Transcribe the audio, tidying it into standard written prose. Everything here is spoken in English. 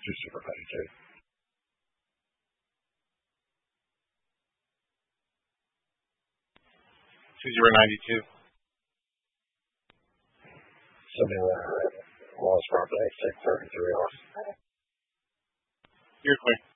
292. 2092. Something Wallace Property, 633 off. You're clear.